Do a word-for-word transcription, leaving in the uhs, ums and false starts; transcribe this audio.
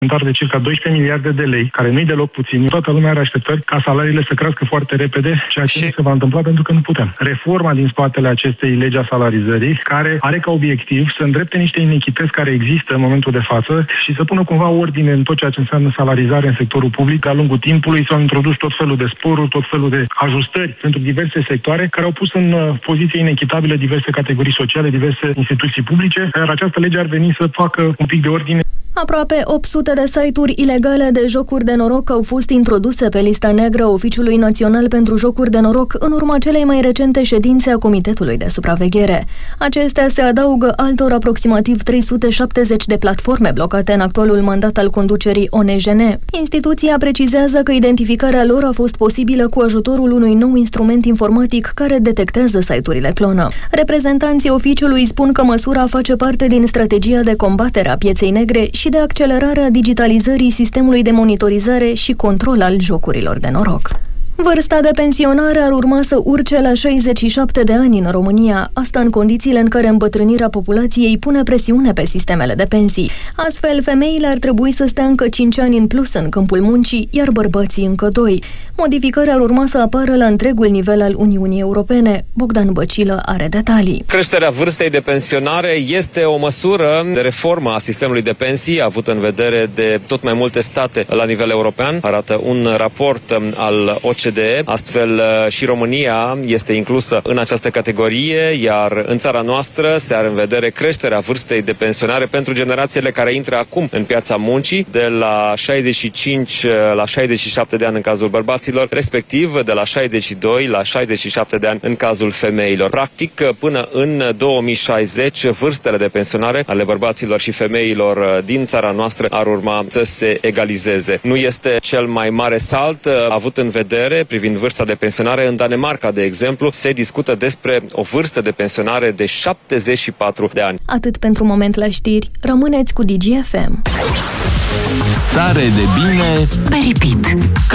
de circa doisprezece miliarde de lei, care nu-i deloc puțin. Toată lumea are așteptări ca salariile să crească foarte repede, ceea ce și... nu se va întâmpla pentru că nu putem. Reforma din spatele acestei legi a salarizării, care are ca obiectiv să îndrepte niște inechități care există în momentul de față și să pună cumva ordine în tot ceea ce înseamnă salarizare în sectorul public. De-a lungul timpului s-au introdus tot felul de sporuri, tot felul de ajustări pentru diverse sectoare care au pus în poziție inechitabilă diverse categorii sociale, diverse instituții publice, iar această lege ar veni să facă un pic de ordine. Aproape opt sute de site-uri ilegale de jocuri de noroc au fost introduse pe lista neagră a Oficiului Național pentru Jocuri de Noroc în urma celei mai recente ședințe a Comitetului de Supraveghere. Acestea se adaugă altor aproximativ trei sute șaptezeci de platforme blocate în actualul mandat al conducerii O N J N. Instituția precizează că identificarea lor a fost posibilă cu ajutorul unui nou instrument informatic care detectează site-urile clonă. Reprezentanții oficiului spun că măsura face parte din strategia de combatere a pieței negre și de accelerarea digitalizării sistemului de monitorizare și control al jocurilor de noroc. Vârsta de pensionare ar urma să urce la șaizeci și șapte de ani în România, asta în condițiile în care îmbătrânirea populației pune presiune pe sistemele de pensii. Astfel, femeile ar trebui să stea încă cinci ani în plus în câmpul muncii, iar bărbații încă doi. Modificări ar urma să apară la întregul nivel al Uniunii Europene. Bogdan Băcilă are detalii. Creșterea vârstei de pensionare este o măsură de reformă a sistemului de pensii, avut în vedere de tot mai multe state la nivel european, arată un raport al O C D E. Astfel și România este inclusă în această categorie, iar în țara noastră se are în vedere creșterea vârstei de pensionare pentru generațiile care intră acum în piața muncii, de la șaizeci și cinci la șaizeci și șapte de ani în cazul bărbaților, respectiv de la șaizeci și doi la șaizeci și șapte de ani în cazul femeilor. Practic, până în două mii șaizeci, vârstele de pensionare ale bărbaților și femeilor din țara noastră ar urma să se egalizeze. Nu este cel mai mare salt avut în vedere privind vârsta de pensionare. În Danemarca, de exemplu, se discută despre o vârstă de pensionare de șaptezeci și patru de ani. Atât pentru moment la știri. Rămâneți cu Digi F M. Stare de bine pe repeat.